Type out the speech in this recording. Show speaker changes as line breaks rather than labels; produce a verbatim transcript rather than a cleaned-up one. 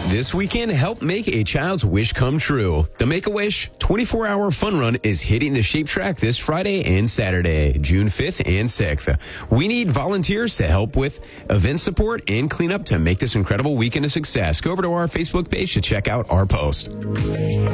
This weekend, help make a child's wish come true. The Make-A-Wish twenty-four hour fun run is hitting the Shape Track this Friday and Saturday, June fifth and sixth. We need volunteers to help with event support and cleanup to make this incredible weekend a success. Go over to our Facebook page to check out our post.